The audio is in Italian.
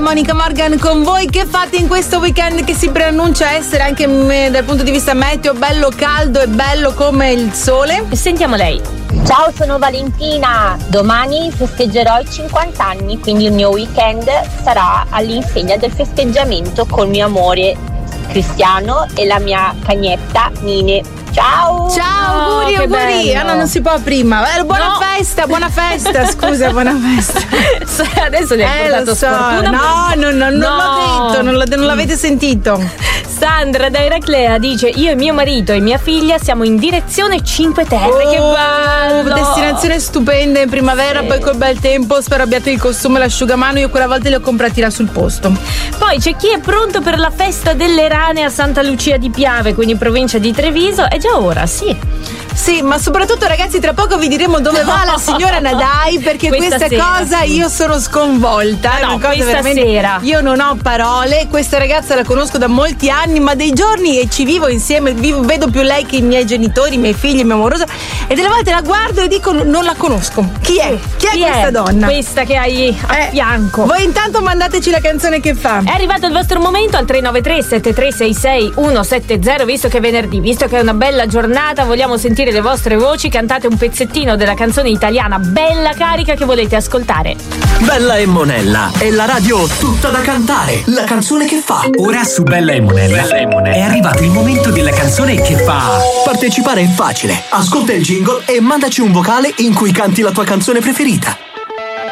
Monica Morgan con voi. Che fate in questo weekend che si preannuncia essere anche dal punto di vista meteo bello caldo e bello come il sole? Sentiamo lei. Ciao, sono Valentina. Domani festeggerò i 50 anni, quindi il mio weekend sarà all'insegna del festeggiamento col mio amore Cristiano e la mia cagnetta Nine. Ciao! Ciao, auguri. bello. No, non si può prima. Buona festa, scusa, buona festa. Adesso le hai portato lo so. sfortuna. Non l'ho detto, non l'avete sentito. Sandra da Eraclea dice: io e mio marito e mia figlia siamo in direzione Cinque Terre. Che bello! Destinazione stupenda in primavera, poi col bel tempo. Spero abbiate il costume e l'asciugamano. Io quella volta li ho comprati là sul posto. Poi c'è chi è pronto per la festa delle rane a Santa Lucia di Piave, quindi provincia di Treviso. È già ora, Sì, ma soprattutto ragazzi tra poco vi diremo dove va la signora Nadai, perché questa cosa io sono sconvolta. No, una cosa questa sera io non ho parole. Questa ragazza la conosco da molti anni, ma dei giorni e ci vivo insieme, vedo più lei che i miei genitori, i miei figli, il mio amoroso, e delle volte la guardo e dico non la conosco. Chi è? Chi è questa donna? Questa che hai a fianco. Voi intanto mandateci la canzone che fa. È arrivato il vostro momento al 393 7366 170, visto che è venerdì, visto che è una bella giornata, vogliamo sentire le vostre voci. Cantate un pezzettino della canzone italiana bella carica che volete ascoltare. Bella e Monella è la radio tutta da cantare, la canzone che fa. Ora su Bella e Monella è arrivato il momento della canzone che fa. Partecipare è facile, ascolta il jingle e mandaci un vocale in cui canti la tua canzone preferita.